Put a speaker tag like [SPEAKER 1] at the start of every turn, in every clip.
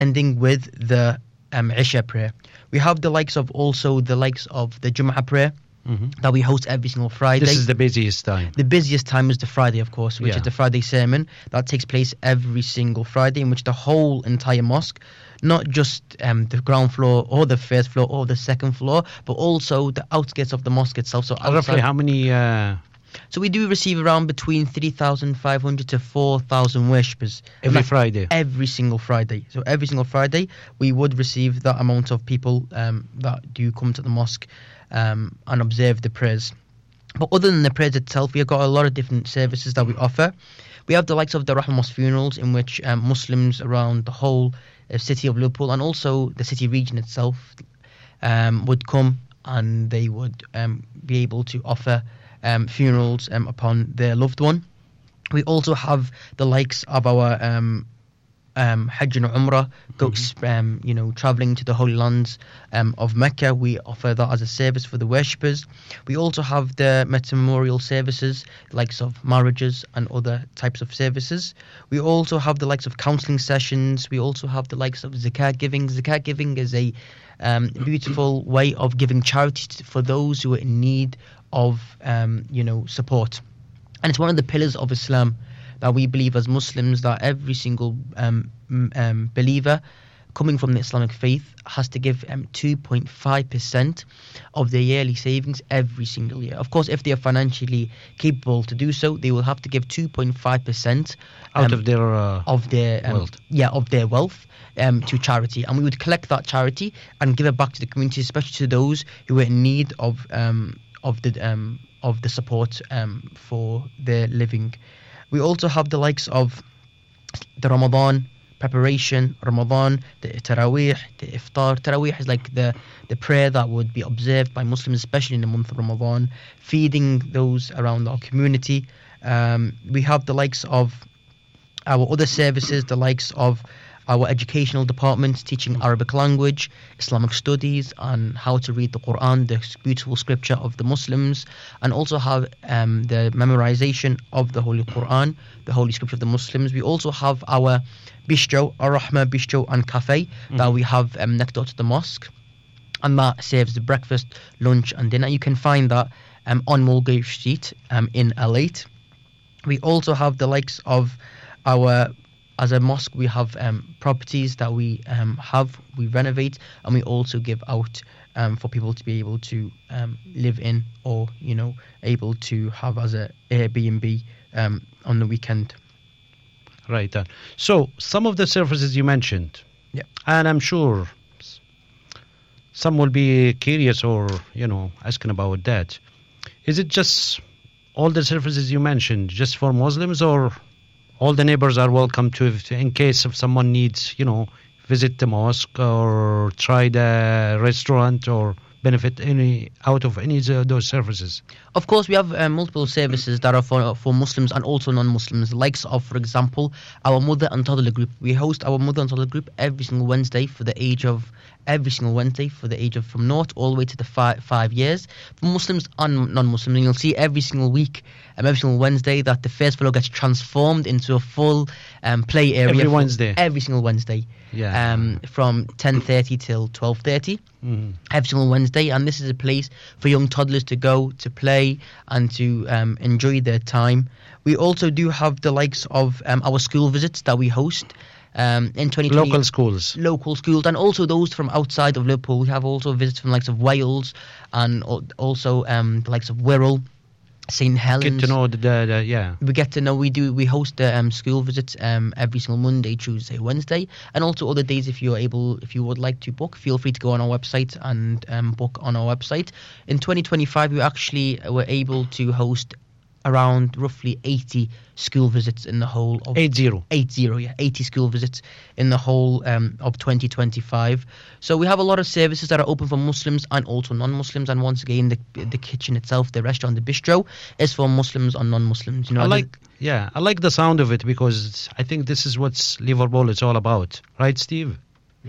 [SPEAKER 1] ending with the Isha prayer. We have the likes of the Jum'ah prayer that we host every single Friday.
[SPEAKER 2] This is the busiest time.
[SPEAKER 1] The busiest time is the Friday, of course, which is the Friday sermon that takes place every single Friday, in which the whole entire mosque, not just the ground floor or the first floor or the second floor, but also the outskirts of the mosque itself. So
[SPEAKER 2] roughly how many?
[SPEAKER 1] So we do receive around between 3,500 to 4,000 worshippers
[SPEAKER 2] every Friday.
[SPEAKER 1] Every single Friday. So every single Friday we would receive that amount of people that do come to the mosque and observe the prayers. But other than the prayers itself, we've got a lot of different services that we offer. We have the likes of the Rahma Mosque funerals, in which Muslims around the whole city of Liverpool and also the city region itself would come, and they would be able to offer funerals upon their loved one. We also have the likes of our Hajj and Umrah, travelling to the holy lands of Mecca. We offer that as a service for the worshippers. We also have the memorial services, likes of marriages and other types of services. We also have the likes of counselling sessions. We also have the likes of zakat giving. Zakat giving is a beautiful way of giving charity for those who are in need of support, and it's one of the pillars of Islam that we believe as Muslims that every single believer coming from the Islamic faith has to give 2.5% of their yearly savings every single year. Of course, if they are financially capable to do so, they will have to give 2.5%
[SPEAKER 2] out of their
[SPEAKER 1] wealth. Of their wealth to charity, and we would collect that charity and give it back to the community, especially to those who are in need of the support for their living. We also have the likes of the Ramadan preparation, Ramadan, the Taraweeh, the Iftar. Taraweeh is like the prayer that would be observed by Muslims, especially in the month of Ramadan, feeding those around our community. We have the likes of our other services, the likes of our educational departments teaching Arabic language, Islamic studies, and how to read the Quran, the beautiful scripture of the Muslims, and also have the memorization of the Holy Quran, the Holy Scripture of the Muslims. We also have our bistro, our Rahma bistro and cafe that we have next door to the mosque, and that serves the breakfast, lunch and dinner. You can find that on Mulgrave Street in L8. We also have the likes of as a mosque, we have properties that we renovate, and we also give out for people to be able to live in, or able to have as a Airbnb on the weekend.
[SPEAKER 2] Right. So some of the services you mentioned, and I'm sure some will be curious or asking about that. Is it just all the services you mentioned just for Muslims, or all the neighbors are welcome to, in case if someone needs, visit the mosque or try the restaurant or benefit out of any of those services?
[SPEAKER 1] Of course, we have multiple services that are for Muslims and also non-Muslims, likes of, for example, our mother and toddler group. We host our mother and toddler group every single Wednesday from the age of from 0 all the way to the 5 years, for Muslims and non-Muslims. And you'll see every single week, every single Wednesday, that the first floor gets transformed into a full play area. Every single Wednesday. From 10:30 till 12:30. Every single Wednesday, and this is a place for young toddlers to go to play and to enjoy their time. We also do have the likes of our school visits that we host in 2020. Local schools, and also those from outside of Liverpool. We have also visits from the likes of Wales and also the likes of Wirral, St Helens.
[SPEAKER 2] Get to know
[SPEAKER 1] We get to know. We host the school visits every single Monday, Tuesday, Wednesday, and also other days. If you would like to book, feel free to go on our website and book on our website. In 2025, we actually were able to host around roughly 80 school visits in the whole of 80 school visits in the whole of 2025. So we have a lot of services that are open for Muslims and also non-Muslims, and once again the kitchen itself, the restaurant, the bistro, is for Muslims and non-Muslims.
[SPEAKER 2] I like the sound of it, because I think this is what Liverpool is all about, right, Steve?
[SPEAKER 3] Yeah.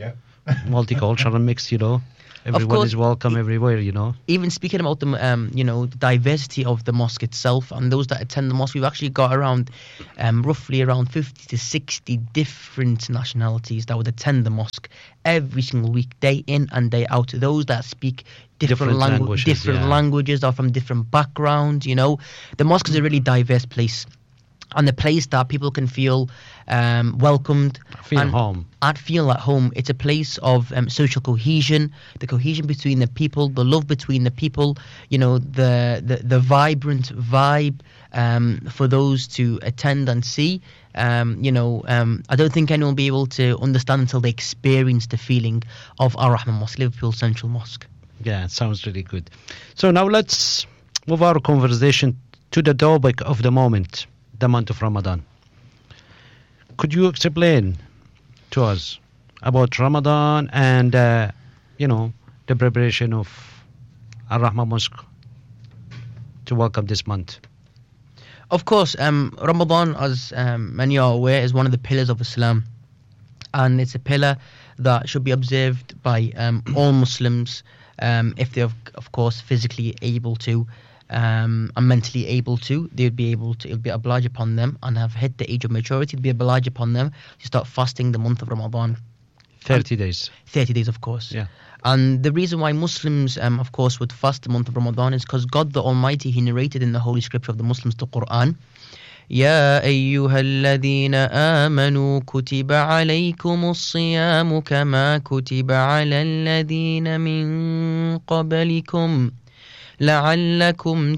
[SPEAKER 2] multicultural and mixed, Everyone is welcome everywhere,
[SPEAKER 1] Even speaking about the the diversity of the mosque itself and those that attend the mosque, we've actually got roughly around 50 to 60 different nationalities that would attend the mosque every single week, day in and day out. Those that speak different languages, are from different backgrounds. The mosque is a really diverse place. And a place that people can feel welcomed.
[SPEAKER 2] Feel home.
[SPEAKER 1] And feel at home. It's a place of social cohesion, the cohesion between the people, the love between the people, the vibrant vibe for those to attend and see. I don't think anyone will be able to understand until they experience the feeling of Ar-Rahman Mosque, Liverpool Central Mosque.
[SPEAKER 2] Yeah, it sounds really good. So now let's move our conversation to the topic of the moment. The month of Ramadan. Could you explain to us about Ramadan and the preparation of Ar-Rahman Mosque to welcome this month?
[SPEAKER 1] Of course, Ramadan, as many are aware, is one of the pillars of Islam, and it's a pillar that should be observed by all Muslims if they're, of course, physically able to. And mentally able to, it'll be obliged upon them and have hit the age of maturity, it'll be obliged upon them to start fasting the month of Ramadan.
[SPEAKER 2] 30 days.
[SPEAKER 1] 30 days, of course.
[SPEAKER 2] Yeah.
[SPEAKER 1] And the reason why Muslims, of course, would fast the month of Ramadan is because God the Almighty, He narrated in the Holy Scripture of the Muslims, the Quran, يا أيها الذين آمنوا كتب عليكم الصيام كما كتب على الذين من قبلكم لعلكم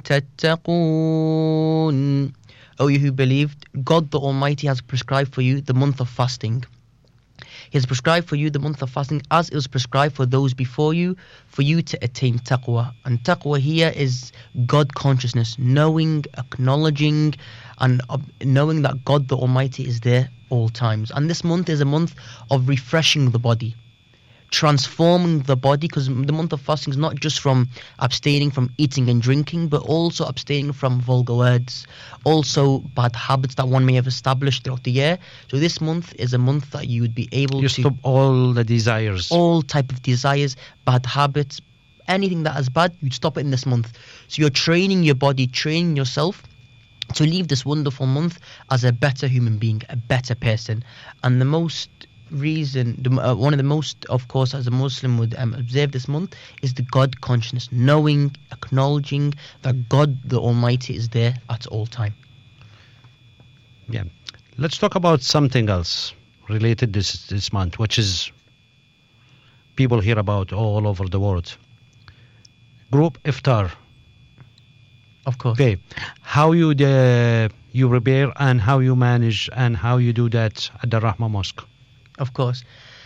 [SPEAKER 1] تتقون. O you who believed, God the Almighty has prescribed for you the month of fasting. He has prescribed for you the month of fasting as it was prescribed for those before you, for you to attain taqwa. And taqwa here is God consciousness, knowing, acknowledging, and knowing that God the Almighty is there all times. And this month is a month of refreshing the body, transforming the body, because the month of fasting is not just from abstaining from eating and drinking, but also abstaining from vulgar words, also bad habits that one may have established throughout the year. So this month is a month that you would be able to
[SPEAKER 2] stop all the desires,
[SPEAKER 1] all type of desires, bad habits, anything that is bad, you'd stop it in this month. So you're training your body, training yourself to leave this wonderful month as a better human being, a better person. And the most one of the most, of course, as a Muslim would observe this month is the God consciousness, knowing, acknowledging that God the Almighty is there at all time.
[SPEAKER 2] Yeah, let's talk about something else related this month, which is people hear about all over the world. Group iftar.
[SPEAKER 1] Of course.
[SPEAKER 2] Okay, how you prepare and how you manage and how you do that at the Rahma Mosque.
[SPEAKER 1] Of course.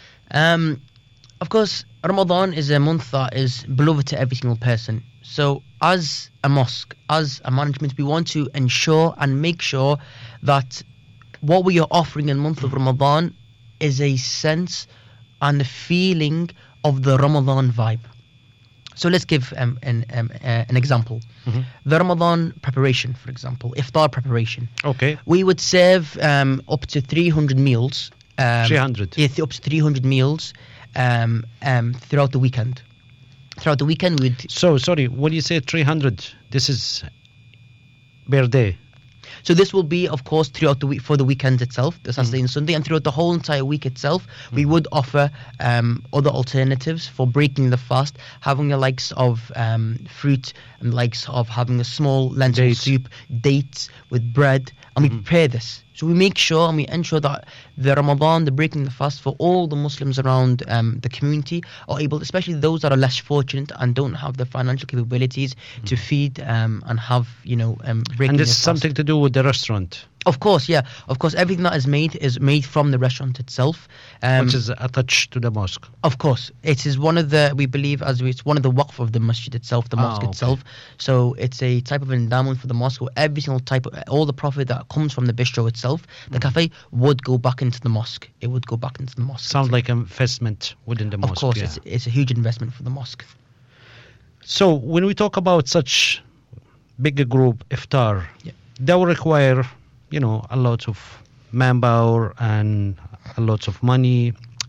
[SPEAKER 1] Ramadan is a month that is beloved to every single person. So as a mosque, as a management, we want to ensure and make sure that what we are offering in the month of Ramadan is a sense and a feeling of the Ramadan vibe. So let's give an example.
[SPEAKER 2] Mm-hmm.
[SPEAKER 1] The Ramadan preparation, for example, iftar preparation.
[SPEAKER 2] Okay.
[SPEAKER 1] We would serve up to 300 meals.
[SPEAKER 2] 300.
[SPEAKER 1] Yeah, up to 300 meals throughout the weekend. Throughout the weekend, we'd...
[SPEAKER 2] So, sorry, when you say 300, this is per day?
[SPEAKER 1] So this will be, of course, throughout the week, for the weekend itself, the Saturday and Sunday, and throughout the whole entire week itself, we would offer other alternatives for breaking the fast, having the likes of fruit and the likes of having a small lentil soup, dates with bread, and we prepare this. So we make sure and we ensure that the Ramadan, the breaking the fast for all the Muslims around the community are able, especially those that are less fortunate and don't have the financial capabilities to feed and have, breaking
[SPEAKER 2] And this is
[SPEAKER 1] fast.
[SPEAKER 2] something to do with the restaurant.
[SPEAKER 1] Of course, yeah. Of course, everything that is made from the restaurant itself.
[SPEAKER 2] Which is attached to the mosque.
[SPEAKER 1] Of course. It is one of the, we believe, it's one of the waqf of the masjid itself, the mosque itself. So it's a type of endowment for the mosque where every single type of, all the profit that comes from the bistro itself, the cafe, would go back into the mosque. It would go back into the mosque.
[SPEAKER 2] Sounds like an investment within the mosque.
[SPEAKER 1] Of course, it's a huge investment for the mosque.
[SPEAKER 2] So when we talk about such big group iftar, that will require, a lot of manpower and a lot of money.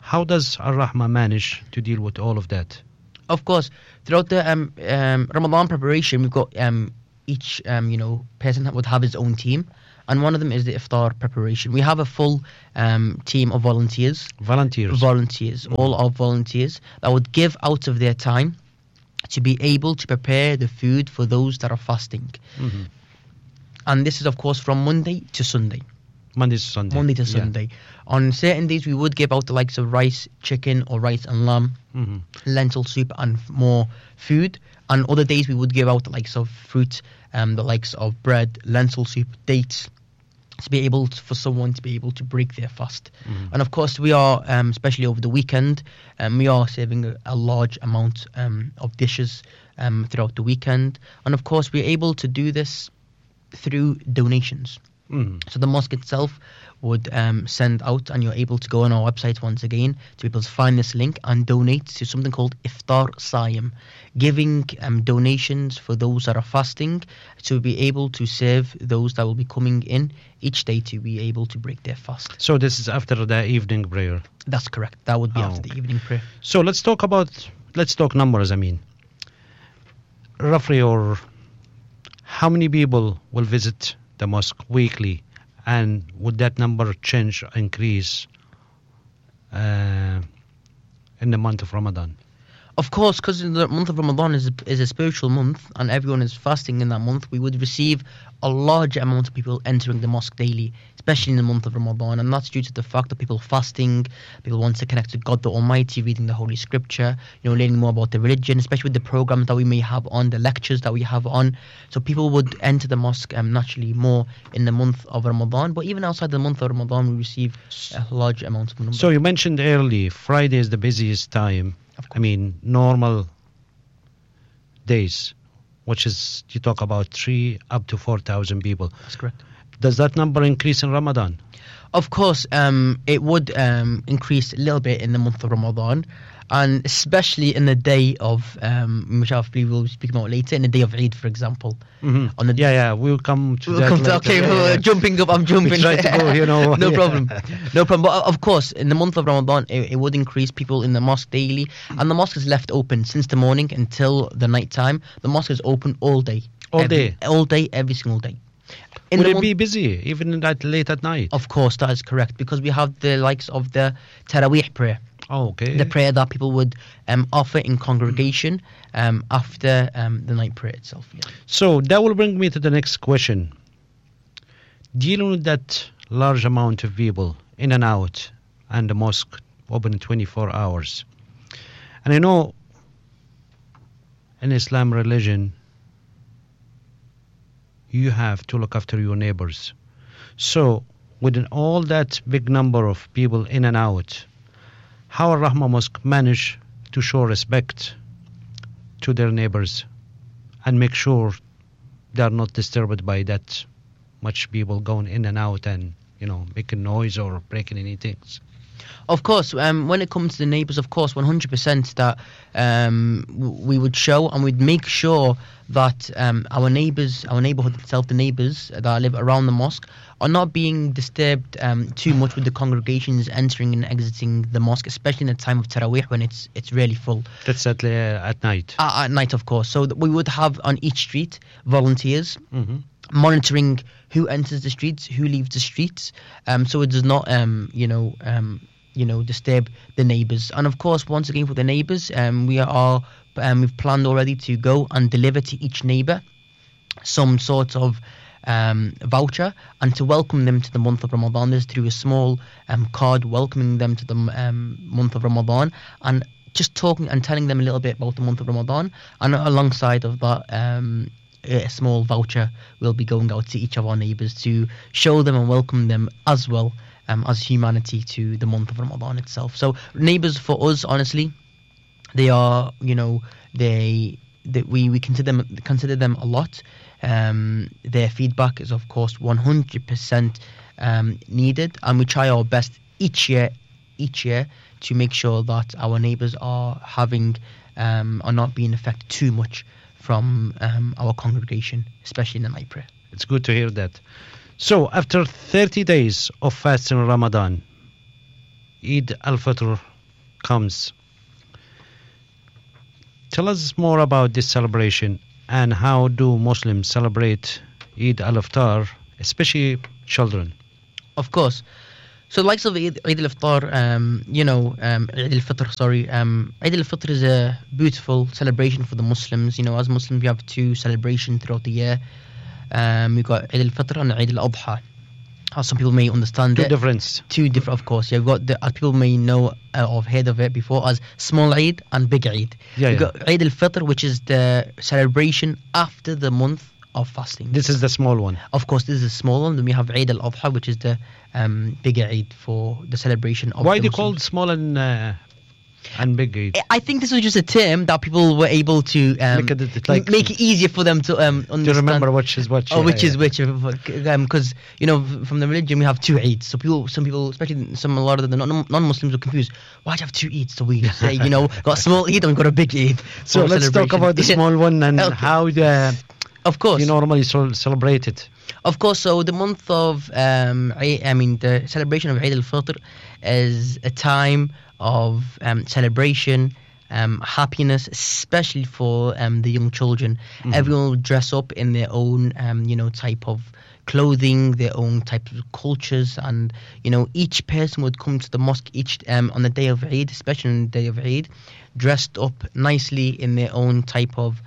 [SPEAKER 2] How does Ar-Rahma manage to deal with all of that?
[SPEAKER 1] Of course, throughout the Ramadan preparation, we've got each person that would have his own team, and one of them is the iftar preparation. We have a full team of volunteers, all of volunteers that would give out of their time to be able to prepare the food for those that are fasting.
[SPEAKER 2] Mm-hmm.
[SPEAKER 1] And this is, of course, from Monday to Sunday.
[SPEAKER 2] Monday to Sunday.
[SPEAKER 1] On certain days, we would give out the likes of rice, chicken, or rice and lamb,
[SPEAKER 2] Mm-hmm.
[SPEAKER 1] lentil soup, and more food. And other days, we would give out the likes of fruit, the likes of bread, lentil soup, dates, to be able for someone to be able to break their fast.
[SPEAKER 2] Mm-hmm.
[SPEAKER 1] And of course, we are, especially over the weekend, we are serving a large amount of dishes throughout the weekend. And of course, we're able to do this through donations.
[SPEAKER 2] Mm-hmm.
[SPEAKER 1] So the mosque itself would send out, and you're able to go on our website once again to be able to find this link and donate to something called Iftar Saim, giving donations for those that are fasting to be able to serve those that will be coming in each day to be able to break their fast.
[SPEAKER 2] So this is after the evening prayer?
[SPEAKER 1] That's correct. That would be after the evening prayer.
[SPEAKER 2] So let's talk numbers, roughly, or how many people will visit the mosque weekly, and would that number change or increase in the month of Ramadan?
[SPEAKER 1] Of course, because the month of Ramadan is a spiritual month and everyone is fasting in that month, we would receive a large amount of people entering the mosque daily, especially in the month of Ramadan. And that's due to the fact that people are fasting, people want to connect to God the Almighty, reading the Holy Scripture, learning more about the religion, especially with the programs that we may have on, the lectures that we have on. So people would enter the mosque naturally more in the month of Ramadan. But even outside the month of Ramadan, we receive a large amount of numbers.
[SPEAKER 2] So you mentioned earlier, Friday is the busiest time. Normal days, which is, you talk about 3 up to 4,000 people.
[SPEAKER 1] That's correct.
[SPEAKER 2] Does that number increase in Ramadan?
[SPEAKER 1] Of course, it would increase a little bit in the month of Ramadan, and especially in the day of, which I believe we'll speak about later, in the day of Eid, for example.
[SPEAKER 2] Mm-hmm.
[SPEAKER 1] On the
[SPEAKER 2] we'll come to that later.
[SPEAKER 1] Okay, we're jumping up, I'm jumping.
[SPEAKER 2] We try to go,
[SPEAKER 1] No problem. No problem. But of course, in the month of Ramadan, it would increase people in the mosque daily, and the mosque is left open since the morning until the night time. The mosque is open all day.
[SPEAKER 2] All day,
[SPEAKER 1] every single day.
[SPEAKER 2] Would it be busy even late at night?
[SPEAKER 1] Of course, that is correct, because we have the likes of the Taraweeh prayer.
[SPEAKER 2] Oh, okay.
[SPEAKER 1] The prayer that people would offer in congregation after the night prayer itself. Yeah.
[SPEAKER 2] So that will bring me to the next question. Dealing with that large amount of people in and out, and the mosque open 24 hours. And I know in Islam religion, you have to look after your neighbors. So within all that big number of people in and out, how Ar-Rahma Mosque manage to show respect to their neighbors and make sure they are not disturbed by that much people going in and out and making noise or breaking any things?
[SPEAKER 1] Of course, when it comes to the neighbours, of course, 100% that we would show, and we'd make sure that our neighbours, our neighbourhood itself, the neighbours that live around the mosque, are not being disturbed too much with the congregations entering and exiting the mosque, especially in the time of Taraweeh when it's really full.
[SPEAKER 2] That's at night?
[SPEAKER 1] At night, of course. So we would have on each street volunteers,
[SPEAKER 2] mm-hmm.
[SPEAKER 1] monitoring who enters the streets, who leaves the streets, so it does not, disturb the neighbours. And of course, once again, for the neighbours, we've planned already to go and deliver to each neighbour some sort of voucher, and to welcome them to the month of Ramadan. This is through a small card welcoming them to the month of Ramadan, and just talking and telling them a little bit about the month of Ramadan. And alongside of that, a small voucher will be going out to each of our neighbours to show them and welcome them as well as humanity to the month of Ramadan itself. So neighbours for us, honestly, they are, we consider them a lot. Their feedback is, of course, 100% needed, and we try our best each year to make sure that our neighbours are not being affected too much from our congregation, especially in the night prayer.
[SPEAKER 2] It's good to hear that. So after 30 days of fasting Ramadan, Eid al-Fitr comes. Tell us more about this celebration and how do Muslims celebrate Eid al-Fitr, especially children?
[SPEAKER 1] Of course. So the likes of Eid al-Fitr, Eid al-Fitr, sorry. Eid al-Fitr is a beautiful celebration for the Muslims. As Muslims, we have two celebrations throughout the year. We've got Eid al-Fitr and Eid al-Adha. As some people may understand
[SPEAKER 2] Two different,
[SPEAKER 1] of course. Yeah, we've got as people may know or heard of it before as small Eid and big Eid.
[SPEAKER 2] Yeah,
[SPEAKER 1] We've got Eid al-Fitr, which is the celebration after the month of fasting.
[SPEAKER 2] This is the small one.
[SPEAKER 1] Of course, this is a small one. Then we have Eid al-Adha, which is the bigger Eid for the celebration of.
[SPEAKER 2] Why
[SPEAKER 1] the
[SPEAKER 2] they called small and big Eid?
[SPEAKER 1] I think this was just a term that people were able to make it easier for them to understand.
[SPEAKER 2] To remember which is which.
[SPEAKER 1] Oh, which is which? Because from the religion we have two Eids. So some people, especially a lot of the non-Muslims, are confused. Why do you have two Eids? So we say, got a small Eid and we got a big Eid.
[SPEAKER 2] So let's talk about the small one and how
[SPEAKER 1] of course,
[SPEAKER 2] you normally celebrate it.
[SPEAKER 1] Of course, so the month of the celebration of Eid al-Fitr is a time of celebration, happiness, especially for the young children. Mm-hmm. Everyone will dress up in their own type of clothing, their own type of cultures, and each person would come to the mosque on the day of Eid, especially on the day of Eid, dressed up nicely in their own type of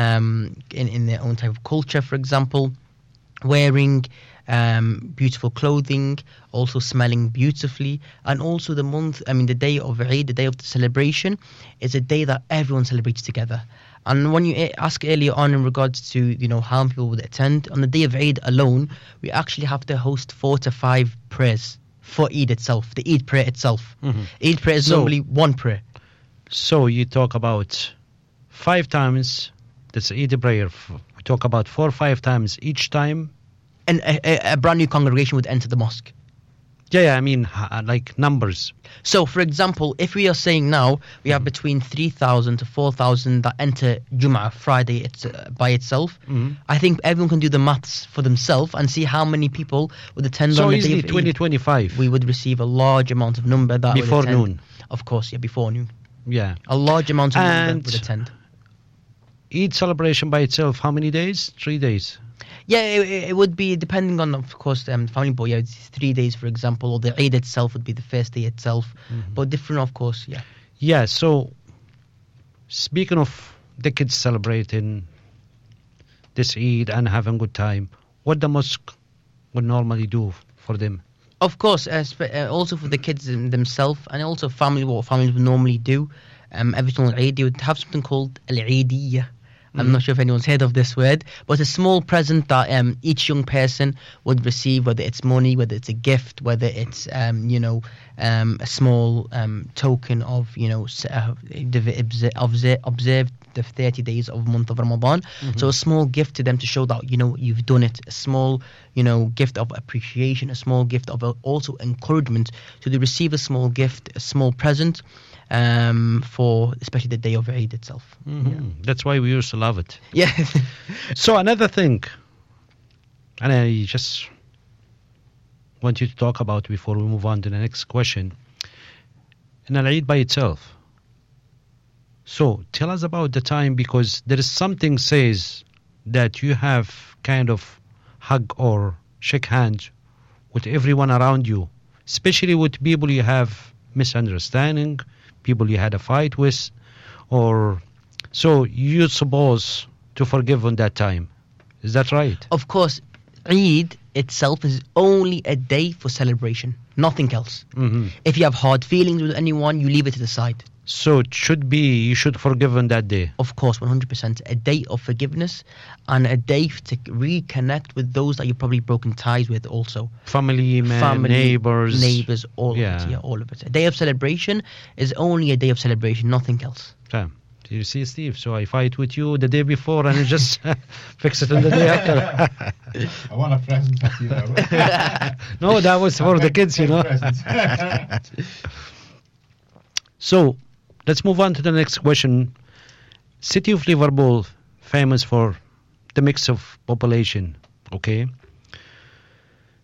[SPEAKER 1] in their own type of culture, for example, wearing beautiful clothing, also smelling beautifully, and also the day of Eid, the day of the celebration, is a day that everyone celebrates together. And when you ask earlier on in regards to how many people would attend, on the day of Eid alone, we actually have to host 4 to 5 prayers for Eid itself, the Eid prayer itself. Mm-hmm. Eid prayer is normally one prayer.
[SPEAKER 2] So you talk about 5 times. That's Eid prayer. We talk about 4 or 5 times each time.
[SPEAKER 1] And a brand new congregation would enter the mosque.
[SPEAKER 2] Yeah, I mean, like numbers.
[SPEAKER 1] So, for example, if we are saying now we have between 3,000 to 4,000 that enter Jum'ah Friday by itself, I think everyone can do the maths for themselves and see how many people would attend on the day of Eid.
[SPEAKER 2] 2025.
[SPEAKER 1] We would receive a large amount of number that
[SPEAKER 2] before
[SPEAKER 1] would attend.
[SPEAKER 2] Noon.
[SPEAKER 1] Of course, yeah, before noon.
[SPEAKER 2] Yeah.
[SPEAKER 1] A large amount of number would attend.
[SPEAKER 2] Eid celebration by itself, how many days? 3 days.
[SPEAKER 1] Yeah, it would be depending on, of course, family. But yeah, it's 3 days, for example, or the Eid itself would be the first day itself. Mm-hmm. But different, of course, yeah.
[SPEAKER 2] Yeah, so speaking of the kids celebrating this Eid and having a good time, what the mosque would normally do for them?
[SPEAKER 1] Of course, also for the kids themselves, and also what families would normally do. Every single Eid, they would have something called al-Eidiyya. I'm not sure if anyone's heard of this word, but a small present that each young person would receive, whether it's money, whether it's a gift, whether it's a small token of observed the 30 days of month of Ramadan. Mm-hmm. So a small gift to them to show that you've done it. A small gift of appreciation, a small gift of also encouragement. So they receive a small gift, a small present. For especially the day of Eid itself.
[SPEAKER 2] Mm-hmm. Yeah. That's why we used to love it.
[SPEAKER 1] Yeah.
[SPEAKER 2] So another thing, and I just want you to talk about before we move on to the next question, in Al-Eid by itself. So tell us about the time, because there is something says that you have kind of hug or shake hands with everyone around you, especially with people you have misunderstanding, people you had a fight with, or so you're supposed to forgive on that time. Is that right?
[SPEAKER 1] Of course, Eid itself is only a day for celebration, nothing else. Mm-hmm. If you have hard feelings with anyone, you leave it to the side.
[SPEAKER 2] So it should be, you should forgive on that day.
[SPEAKER 1] Of course, 100%. A day of forgiveness and a day to reconnect with those that you've probably broken ties with also.
[SPEAKER 2] Family, neighbors.
[SPEAKER 1] All of it. Yeah, all of it. A day of celebration is only a day of celebration, nothing else.
[SPEAKER 2] Yeah. You see, Steve, so I fight with you the day before and I just fix it on the day after.
[SPEAKER 3] I want a present for you.
[SPEAKER 2] No, that was for the kids, So, let's move on to the next question. City of Liverpool, famous for the mix of population, okay?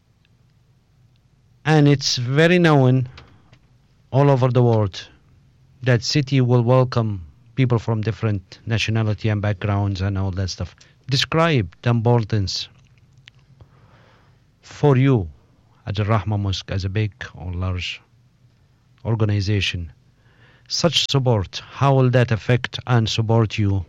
[SPEAKER 2] And it's very known all over the world that city will welcome people from different nationality and backgrounds and all that stuff. Describe the importance for you at the Rahma Mosque as a big or large organization. Such support, how will that affect and support you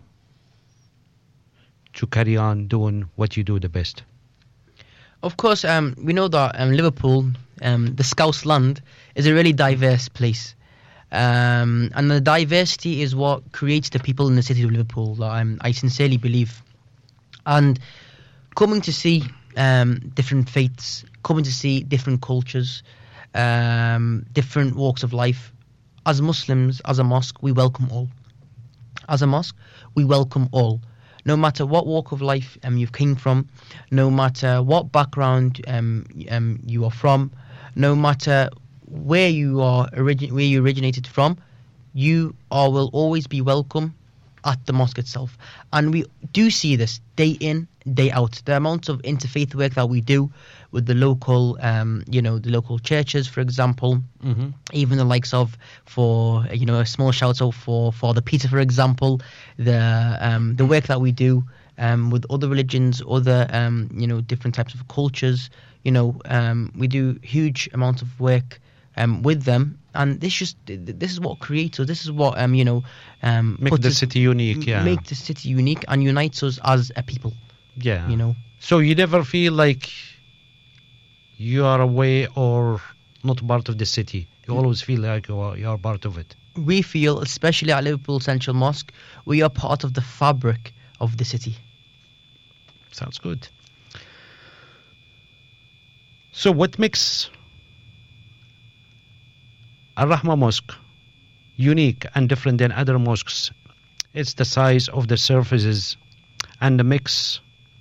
[SPEAKER 2] to carry on doing what you do the best?
[SPEAKER 1] Of course, we know that Liverpool, the Scouse land, is a really diverse place. And the diversity is what creates the people in the city of Liverpool, that I sincerely believe. And coming to see different faiths, coming to see different cultures, different walks of life, as Muslims, as a mosque, we welcome all. As a mosque, we welcome all. No matter what walk of life you've came from, no matter what background you are from, no matter where you originated from, you will always be welcome at the mosque itself. And we do see this day in, day out. The amount of interfaith work that we do with the local, the local churches, for example, even the likes of, for a small shout out for Father Peter, for example, the work that we do with other religions, other different types of cultures. We do huge amounts of work with them, and this is what creates us. This is what make
[SPEAKER 2] the city unique. Yeah,
[SPEAKER 1] make the city unique and unites us as a people.
[SPEAKER 2] Yeah, So you never feel like you are away or not part of the city. You always feel like you are part of it.
[SPEAKER 1] We feel, especially at Liverpool Central Mosque, we are part of the fabric of the city.
[SPEAKER 2] Sounds good. So what makes Al-Rahma Mosque unique and different than other mosques? It's the size of the surfaces and the mix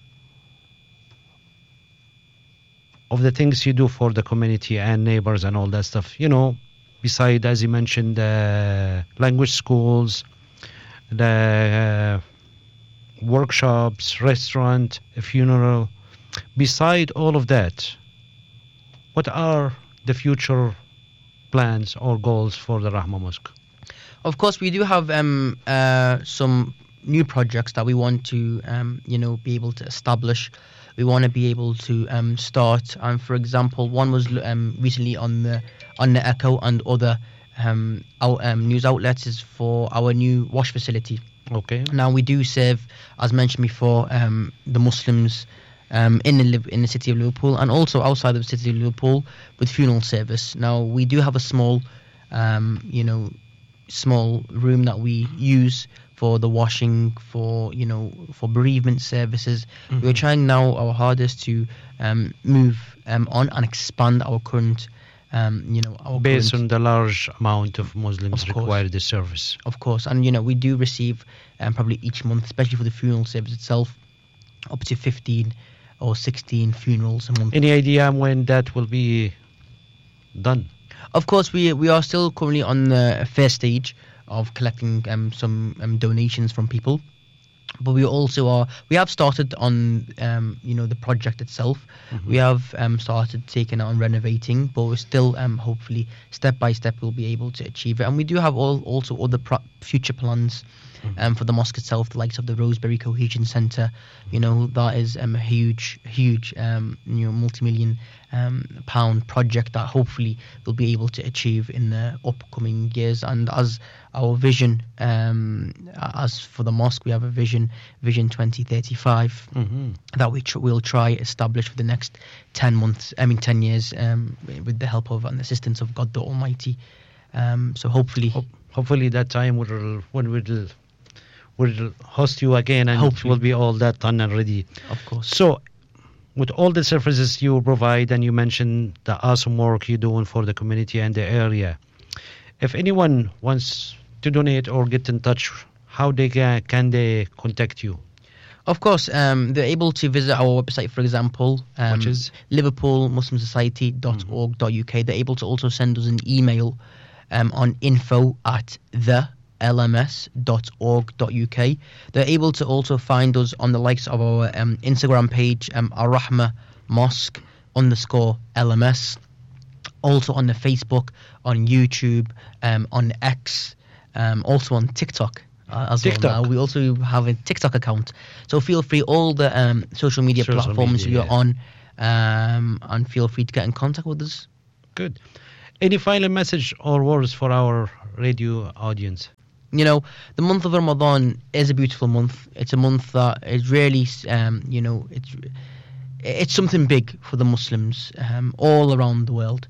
[SPEAKER 2] of the things you do for the community and neighbors and all that stuff. Beside, as you mentioned, the language schools, the workshops, restaurant, a funeral. Beside all of that, what are the future plans or goals for the Rahma Mosque?
[SPEAKER 1] Of course, we do have some new projects that we want to, be able to establish. We want to be able to start. For example, one was recently on the Echo and other news outlets, is for our new wash facility.
[SPEAKER 2] Okay.
[SPEAKER 1] Now we do serve, as mentioned before, the Muslims in the city of Liverpool, and also outside of the city of Liverpool with funeral service. Now we do have a small, small room that we use for the washing, for bereavement services. We're trying now our hardest to move on and expand our current,
[SPEAKER 2] based on the large amount of Muslims require this service.
[SPEAKER 1] Of course, and we do receive probably each month, especially for the funeral service itself, up to 15 or 16 funerals a month.
[SPEAKER 2] Any idea when that will be done?
[SPEAKER 1] Of course, we are still currently on the first stage of collecting some donations from people, but we have started on the project itself. We have started taking on renovating, but we're still hopefully step by step we'll be able to achieve it. And we do have also other future plans for the mosque itself, the likes of the Rosebery Cohesion Centre. That is a huge multi-million pound project that hopefully we'll be able to achieve in the upcoming years. And as our vision, as for the mosque, we have a vision 2035 that we'll try establish for the next 10 years, with the help of and assistance of God the Almighty. So hopefully
[SPEAKER 2] that time we'll host you again, and it will be all that done and ready.
[SPEAKER 1] Of course.
[SPEAKER 2] So, with all the services you provide, and you mentioned the awesome work you're doing for the community and the area, if anyone wants to donate or get in touch, how can they contact you?
[SPEAKER 1] Of course, they're able to visit our website, for example,
[SPEAKER 2] which is
[SPEAKER 1] liverpoolmuslimsociety.org.uk. They're able to also send us an email on info@thelms.org.uk. They're able to also find us on the likes of our Instagram page, Al-Rahma Mosque _LMS. Also on the Facebook, on YouTube, on X, also on TikTok. As
[SPEAKER 2] TikTok.
[SPEAKER 1] well now. We also have a TikTok account. So feel free, all the social media platforms you're on, and feel free to get in contact with us.
[SPEAKER 2] Good. Any final message or words for our radio audience?
[SPEAKER 1] You know, the month of Ramadan is a beautiful month. It's a month that is really, you know, it's something big for the Muslims all around the world.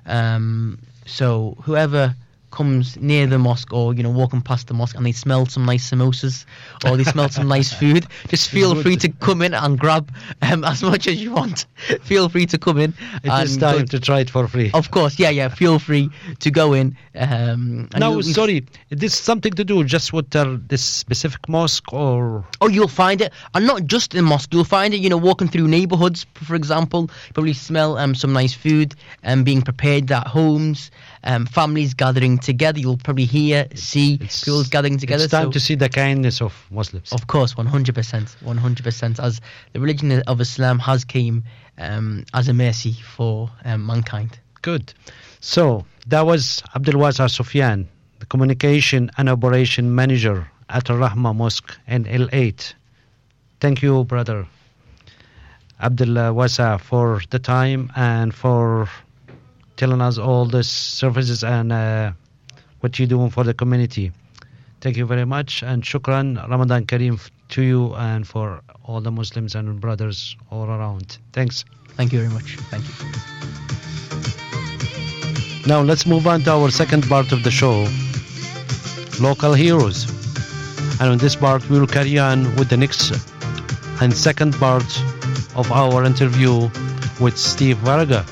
[SPEAKER 1] So whoever comes near the mosque, or, you know, walking past the mosque and they smell some nice samosas or they smell some nice food, just feel free to come in and grab as much as you want. Feel free to come in.
[SPEAKER 2] It is time to try it for free.
[SPEAKER 1] Of course, yeah. Feel free to go in.
[SPEAKER 2] Now, sorry, this something to do just with this specific mosque, or?
[SPEAKER 1] Oh, you'll find it, and not just in mosque. You'll find it, you know, walking through neighbourhoods, for example. Probably smell some nice food being prepared at homes. Families gathering together. You'll probably see people gathering together.
[SPEAKER 2] It's time to see the kindness of Muslims.
[SPEAKER 1] Of course, 100%. As the religion of Islam has came as a mercy for mankind.
[SPEAKER 2] Good. So that was Abdul Wasa Sufyan, the Communication and Operation Manager at Al Rahma Mosque in L8. Thank you, brother Abdul Wasa, for the time and for telling us all the services and what you're doing for the community. Thank you very much, and shukran, Ramadan Kareem to you and for all the Muslims and brothers all around. Thanks.
[SPEAKER 1] Thank you very much. Thank you.
[SPEAKER 2] Now let's move on to our second part of the show, Local Heroes. And on this part we will carry on with the next and second part of our interview with Steve Varga.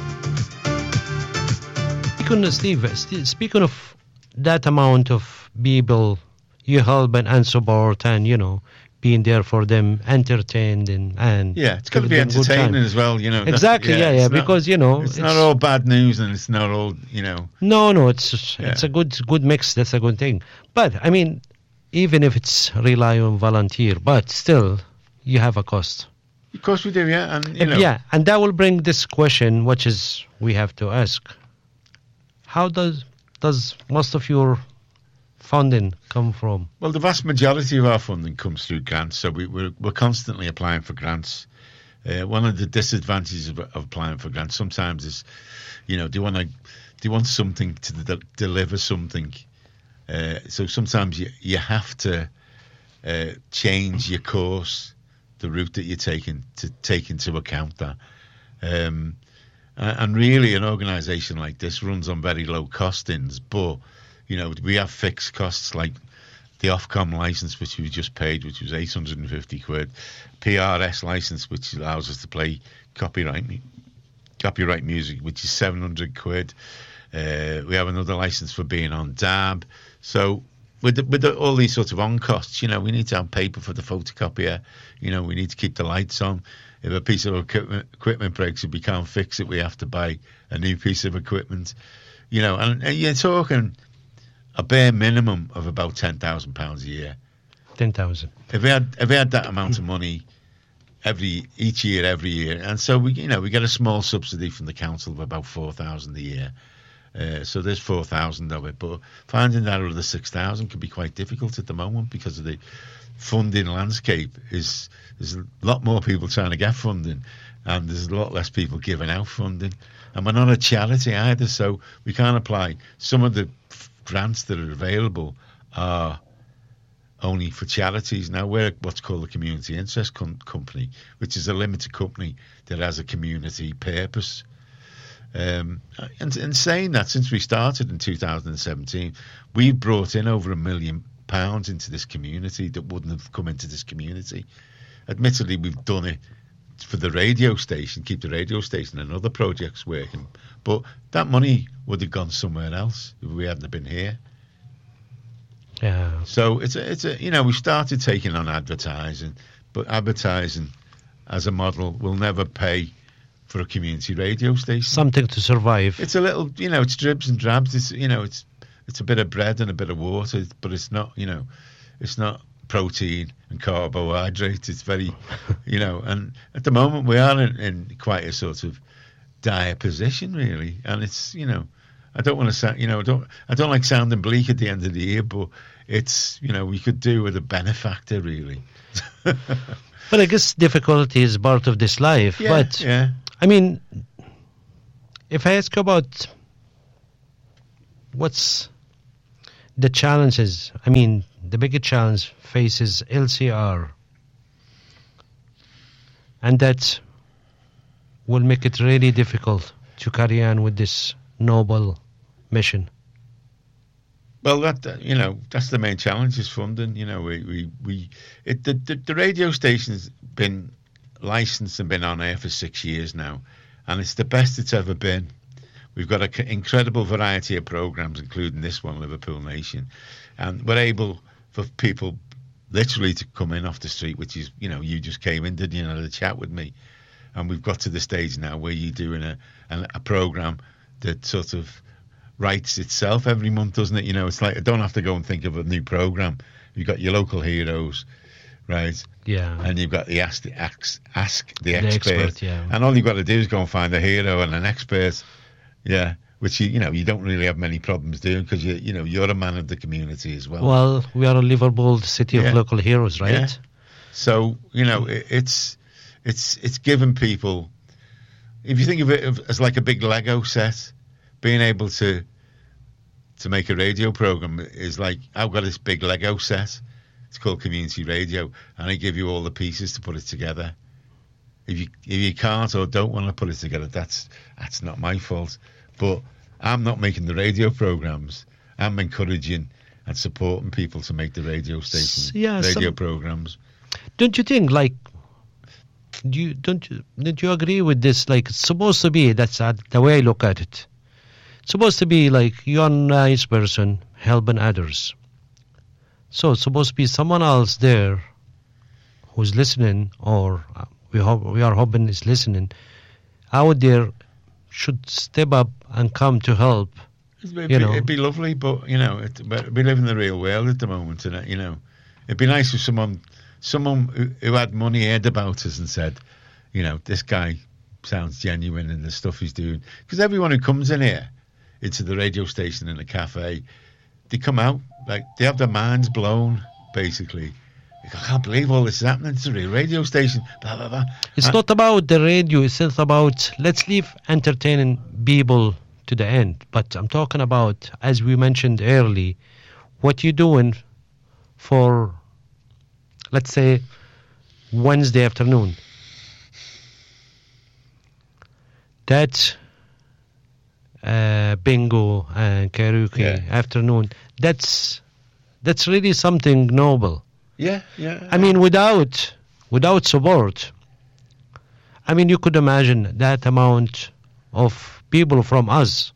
[SPEAKER 2] Speaking of that amount of people you help and support, and, you know, being there for them, entertained and
[SPEAKER 3] yeah, it's got to be entertaining as well, you know.
[SPEAKER 2] Exactly, yeah, because, you know,
[SPEAKER 3] it's not all bad news, and it's not all, you know.
[SPEAKER 2] No, it's a good mix. That's a good thing. But I mean, even if it's rely on volunteer, but still, you have a cost.
[SPEAKER 3] Of course we do, yeah, and you know.
[SPEAKER 2] Yeah, and that will bring this question, which is we have to ask. How does most of your funding come from?
[SPEAKER 3] Well, the vast majority of our funding comes through grants, so we're constantly applying for grants. One of the disadvantages of applying for grants sometimes is, you know, do you want something to deliver something? So sometimes you have to change your course, the route that you're taking, to take into account that. And really, an organisation like this runs on very low costings, but, you know, we have fixed costs like the Ofcom licence, which we just paid, which was 850 quid, PRS licence, which allows us to play copyright music, which is 700 quid. We have another licence for being on DAB. So with all these sorts of on costs, you know, we need to have paper for the photocopier. You know, we need to keep the lights on. If a piece of equipment breaks, if we can't fix it, we have to buy a new piece of equipment. You know, and you're talking a bare minimum of about £10,000 a year.
[SPEAKER 2] 10,000.
[SPEAKER 3] If we had that amount of money every year, and so we get a small subsidy from the council of about 4,000 a year. So there's 4,000 of it, but finding that other 6,000 can be quite difficult at the moment because of the funding landscape. There's a lot more people trying to get funding, and there's a lot less people giving out funding. And we're not a charity either, so we can't apply. Some of the grants that are available are only for charities. Now, we're what's called a community interest company, which is a limited company that has a community purpose. And saying that, since we started in 2017, we've brought in over £1 million into this community that wouldn't have come into this community. Admittedly, we've done it for the radio station, keep the radio station and other projects working, but that money would have gone somewhere else if we hadn't been here.
[SPEAKER 2] Yeah.
[SPEAKER 3] So it's a you know, we started taking on advertising, but advertising as a model will never pay for a community radio station.
[SPEAKER 2] Something to survive.
[SPEAKER 3] It's a little, you know, it's dribs and drabs. It's, you know, it's a bit of bread and a bit of water, but it's not, you know, it's not protein and carbohydrates. It's very, you know, and at the moment we are in quite a sort of dire position, really. And it's, you know, I don't want to sound, I don't like sounding bleak at the end of the year, but it's, we could do with a benefactor, really.
[SPEAKER 2] But I guess difficulty is part of this life.
[SPEAKER 3] Yeah,
[SPEAKER 2] but
[SPEAKER 3] yeah.
[SPEAKER 2] I mean, if I ask about what's the challenges, I mean, the biggest challenge faces LCR, and that will make it really difficult to carry on with this noble mission.
[SPEAKER 3] Well, that's the main challenge is funding. The radio station's been licensed and been on air for 6 years now, and it's the best it's ever been. We've got an incredible variety of programs, including this one, Liverpool Nation, and we're able for people literally to come in off the street, which is, you just came in, didn't you, and had a chat with me, and we've got to the stage now where you're doing a program that sort of writes itself every month, doesn't it? It's like I don't have to go and think of a new program. You've got your local heroes, right?
[SPEAKER 2] Yeah.
[SPEAKER 3] And you've got the ask the expert,
[SPEAKER 2] yeah.
[SPEAKER 3] And all you've got to do is go and find a hero and an expert, yeah. Which you don't really have many problems doing because you're a man of the community as well.
[SPEAKER 2] Well, we are a Liverpool city of local heroes, right?
[SPEAKER 3] Yeah. So it's given people. If you think of it as like a big Lego set, being able to make a radio program is like, I've got this big Lego set. It's called community radio, and I give you all the pieces to put it together. If you can't or don't want to put it together, that's not my fault. But I'm not making the radio programs. I'm encouraging and supporting people to make the radio station programs.
[SPEAKER 2] Don't you think, like, don't you agree with this? Like, it's supposed to be, that's the way I look at it. It's supposed to be like you're a nice person helping others. So it's supposed to be someone else there who's listening, or we are hoping is listening, out there should step up and come to help.
[SPEAKER 3] It'd be lovely, but we live in the real world at the moment, and it'd be nice if someone who had money heard about us and said, this guy sounds genuine in the stuff he's doing. Because everyone who comes in here into the radio station in the cafe, they come out like they have their minds blown, basically. I can't believe all this is happening to the radio station. Blah, blah, blah.
[SPEAKER 2] It's not about the radio. It's not about let's leave entertaining people to the end. But I'm talking about, as we mentioned early, what you're doing for, let's say, Wednesday afternoon. That bingo and karaoke afternoon. That's really something noble.
[SPEAKER 3] Yeah.
[SPEAKER 2] I mean, without support, I mean, you could imagine that amount of people from us.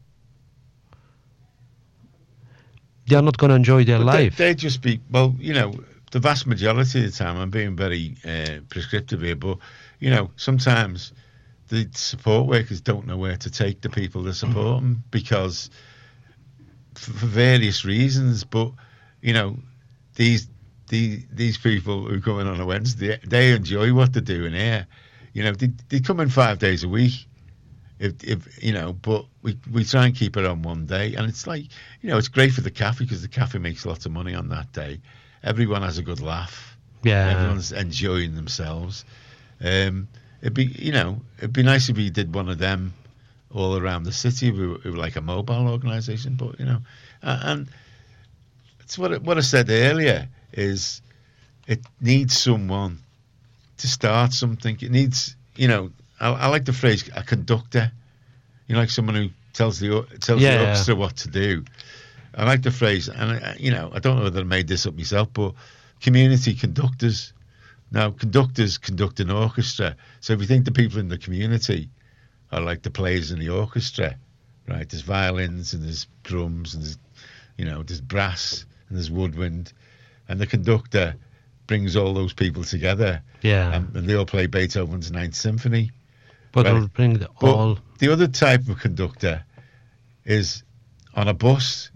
[SPEAKER 2] They are not going to enjoy their life.
[SPEAKER 3] They just be, the vast majority of the time, I'm being very prescriptive here, but, sometimes the support workers don't know where to take the people to support them because for various reasons. But, these people who come in on a Wednesday, they enjoy what they're doing here. They come in 5 days a week. But we try and keep it on one day, and it's like, it's great for the cafe because the cafe makes lots of money on that day. Everyone has a good laugh.
[SPEAKER 2] Yeah,
[SPEAKER 3] everyone's enjoying themselves. It'd be nice if we did one of them all around the city. We were like a mobile organisation, but and it's what I said earlier is it needs someone to start something. It needs, I like the phrase a conductor, like someone who tells the orchestra what to do. I like the phrase, and I don't know whether I made this up myself, but community conductors. Now, conductors conduct an orchestra, so if you think the people in the community are like the players in the orchestra, right? There's violins and there's drums and there's brass and there's woodwind, and the conductor brings all those people together.
[SPEAKER 2] Yeah,
[SPEAKER 3] and they all play Beethoven's Ninth Symphony.
[SPEAKER 2] But they'll bring all.
[SPEAKER 3] The other type of conductor is on a bus.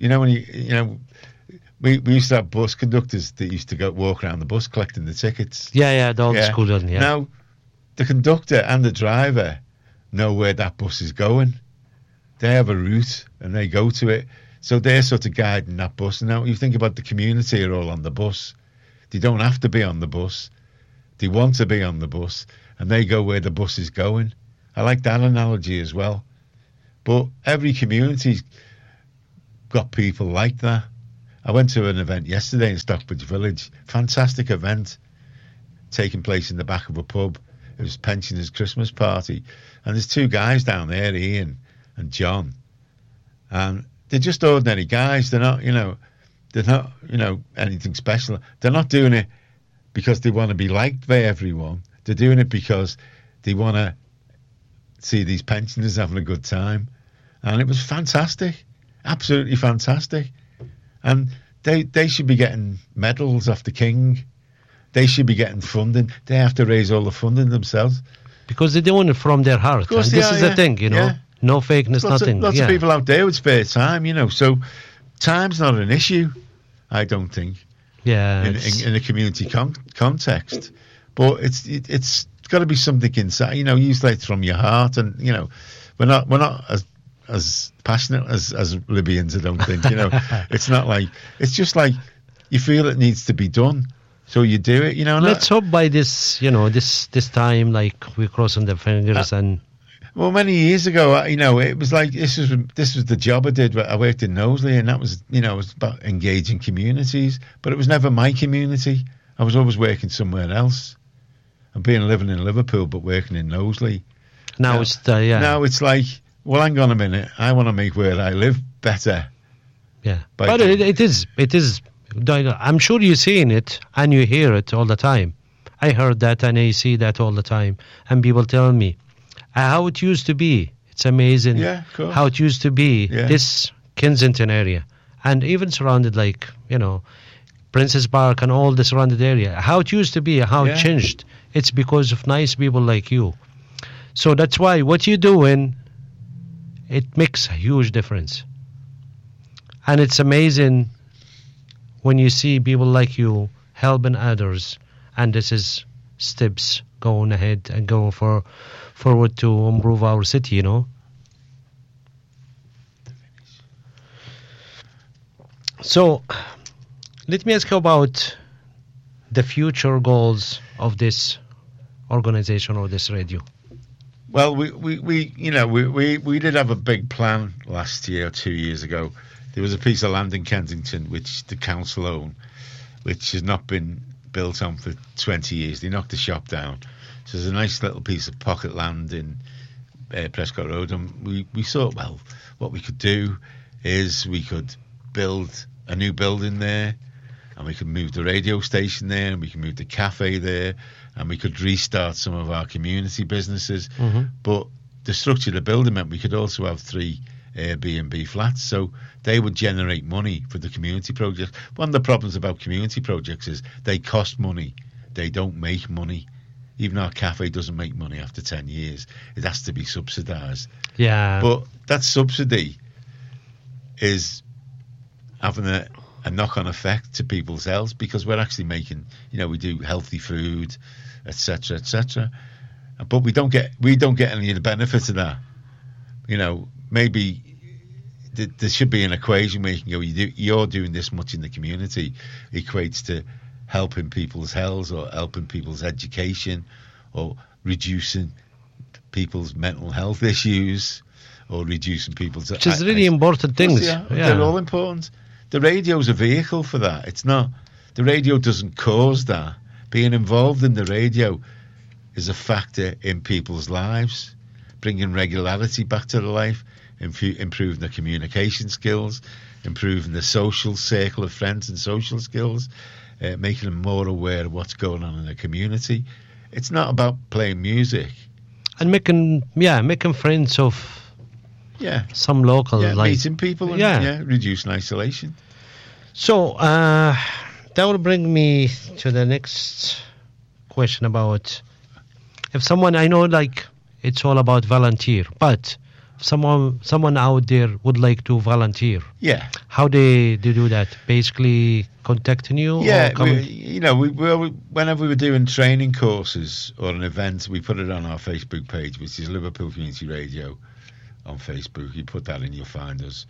[SPEAKER 3] We used to have bus conductors that used to walk around the bus collecting the tickets.
[SPEAKER 2] Yeah, the old school one, yeah.
[SPEAKER 3] Now, the conductor and the driver know where that bus is going. they have a route and they go to it. So they're sort of guiding that bus. Now, you think about the community are all on the bus. They don't have to be on the bus. They want to be on the bus, and they go where the bus is going. I like that analogy as well. But every community's got people like that. I went to an event yesterday in Stockbridge Village. Fantastic event taking place in the back of a pub. It was Pensioners' Christmas party. And there's two guys down there, Ian and John. And they're just ordinary guys. They're not, anything special. They're not doing it because they want to be liked by everyone. They're doing it because they want to see these pensioners having a good time. And it was fantastic. Absolutely fantastic. And they should be getting medals off the King. They should be getting funding. They have to raise all the funding themselves.
[SPEAKER 2] Because they're doing it from their heart. And this is the thing, No fakeness, nothing.
[SPEAKER 3] Lots of people out there with spare time, So time's not an issue, I don't think.
[SPEAKER 2] Yeah.
[SPEAKER 3] In a community context. But it's got to be something inside, usually it's from your heart. And, we're not as passionate as Libyans, I don't think, It's not like, it's just like you feel it needs to be done. So you do it,
[SPEAKER 2] Let's hope by this, this time, like we're crossing the fingers and.
[SPEAKER 3] Well, many years ago, it was like this was the job I did. I worked in Knowsley, and that was, it was about engaging communities. But it was never my community. I was always working somewhere else. And living in Liverpool, but working in Knowsley.
[SPEAKER 2] Now
[SPEAKER 3] it's like, well, hang on a minute. I want to make where I live better.
[SPEAKER 2] Yeah, but it is. I'm sure you're seeing it and you hear it all the time. I heard that and I see that all the time. And people tell me how it used to be. It's amazing how it used to be, this Kensington area. And even surrounded Princess Park and all the surrounded area. How it used to be, how it changed. It's because of nice people like you. So that's why what you're doing, it makes a huge difference. And it's amazing when you see people like you helping others, and this is steps going ahead and going forward to improve our city, So, let me ask you about the future goals of this organization or this radio.
[SPEAKER 3] Well, we did have a big plan last year, 2 years ago. There was a piece of land in Kensington which the council own, which has not been built on for 20 years. They knocked the shop down. So there's a nice little piece of pocket land in Prescott Road. And we thought, well, what we could do is we could build a new building there, and we could move the radio station there, and we could move the cafe there, and we could restart some of our community businesses. Mm-hmm. But the structure of the building meant we could also have 3 Airbnb flats, so they would generate money for the community projects. One of the problems about community projects is they cost money. They don't make money. Even our cafe doesn't make money after 10 years. It has to be subsidised.
[SPEAKER 2] Yeah.
[SPEAKER 3] But that subsidy is having a knock-on effect to people's health, because we're actually making, we do healthy food, etc., etc. But we don't get any of the benefits of that. Maybe there should be an equation where you can go, you're doing this much in the community, equates to helping people's health or helping people's education or reducing people's mental health issues or reducing people's...
[SPEAKER 2] Which is really important things.
[SPEAKER 3] They're all important. The radio's a vehicle for that. It's not... The radio doesn't cause that. Being involved in the radio is a factor in people's lives, bringing regularity back to their life, improving their communication skills, improving the social circle of friends and social skills, making them more aware of what's going on in the community. It's not about playing music.
[SPEAKER 2] And making friends of some local...
[SPEAKER 3] meeting people and reducing isolation.
[SPEAKER 2] So, that will bring me to the next question about if someone, I know it's all about volunteer, but someone out there would like to volunteer.
[SPEAKER 3] Yeah.
[SPEAKER 2] How they do that? Basically contacting you?
[SPEAKER 3] Yeah, whenever we were doing training courses or an event, we put it on our Facebook page, which is Liverpool Community Radio, on Facebook. You put that in, you'll find us.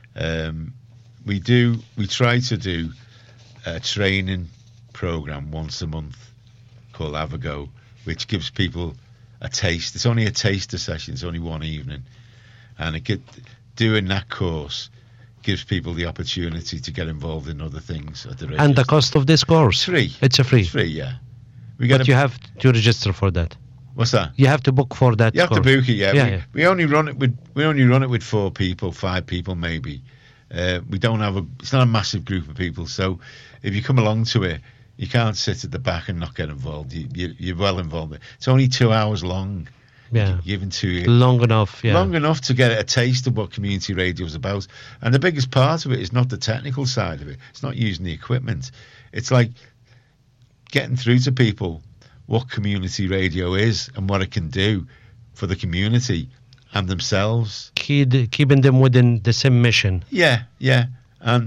[SPEAKER 3] We try to do a training program once a month called Avago, which gives people a taste. It's only a taster session. It's only one evening, and doing that course gives people the opportunity to get involved in other things at the radio.
[SPEAKER 2] And the cost of this course?
[SPEAKER 3] Free.
[SPEAKER 2] It's a free.
[SPEAKER 3] It's free, yeah.
[SPEAKER 2] But you have to register for that.
[SPEAKER 3] What's that?
[SPEAKER 2] You have to book for that.
[SPEAKER 3] You have
[SPEAKER 2] course.
[SPEAKER 3] to book it, yeah.
[SPEAKER 2] Yeah,
[SPEAKER 3] we only run it with 4 people, 5 people maybe. We don't have it's not a massive group of people, so if you come along to it, you can't sit at the back and not get involved. You're well involved. It's only 2 hours long.
[SPEAKER 2] Yeah.
[SPEAKER 3] Given to you.
[SPEAKER 2] Long enough, yeah.
[SPEAKER 3] Long enough to get a taste of what community radio is about. And the biggest part of it is not the technical side of it. It's not using the equipment. It's like getting through to people what community radio is and what it can do for the community and themselves.
[SPEAKER 2] Keeping them within the same mission.
[SPEAKER 3] Yeah. And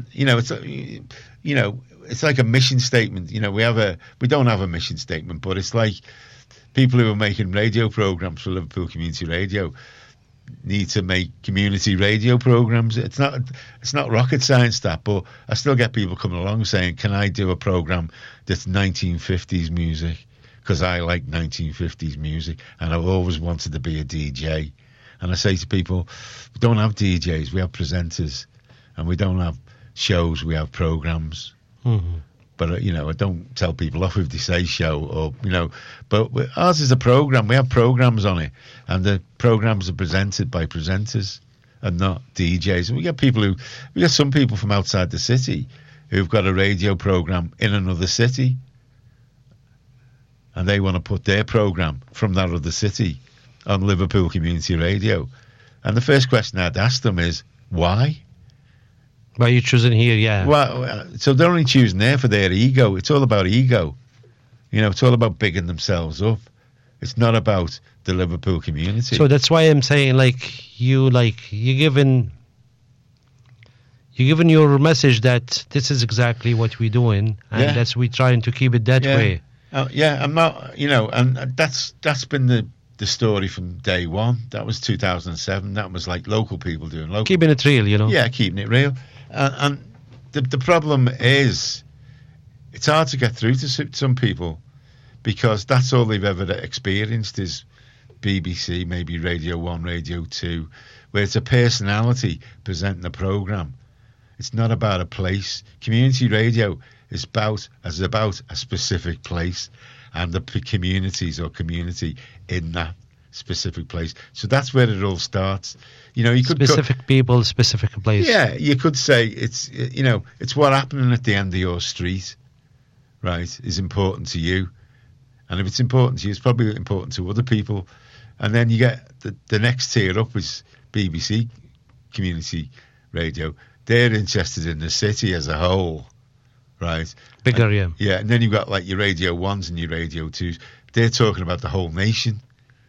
[SPEAKER 3] it's like a mission statement. We don't have a mission statement, but it's like people who are making radio programs for Liverpool Community Radio need to make community radio programs. It's not rocket science, that, but I still get people coming along saying, can I do a program that's 1950s music? Because I like 1950s music and I've always wanted to be a DJ. And I say to people, we don't have DJs, we have presenters, and we don't have shows, we have programs.
[SPEAKER 2] Mm-hmm.
[SPEAKER 3] But, I don't tell people off if they say show or, but ours is a program. We have programs on it, and the programs are presented by presenters and not DJs. And we get some people from outside the city who've got a radio program in another city, and they want to put their program from that other city on Liverpool Community Radio. And the first question I'd ask them is, why?
[SPEAKER 2] Why are you choosing here? Yeah.
[SPEAKER 3] Well, so they're only choosing there for their ego. It's all about ego. It's all about bigging themselves up. It's not about the Liverpool community.
[SPEAKER 2] So that's why I'm saying, you're giving your message that this is exactly what we're doing, and that's we're trying to keep it that way.
[SPEAKER 3] I'm not, and that's been the story from day one. That was 2007. That was like local people doing local.
[SPEAKER 2] Keeping it real,
[SPEAKER 3] Yeah, keeping it real. And the problem is, it's hard to get through to some people because that's all they've ever experienced is BBC, maybe Radio 1, Radio 2, where it's a personality presenting a programme. It's not about a place. Community radio is about a specific place and the communities or community in that specific place. So that's where it all starts. You could
[SPEAKER 2] specific people, specific place.
[SPEAKER 3] Yeah, you could say it's it's what happening at the end of your street, right, is important to you. And if it's important to you, it's probably important to other people. And then you get the next tier up is BBC Community Radio. They're interested in the city as a whole, right?
[SPEAKER 2] Bigger, yeah.
[SPEAKER 3] Yeah, and then you've got like your Radio 1s and your Radio 2s. They're talking about the whole nation.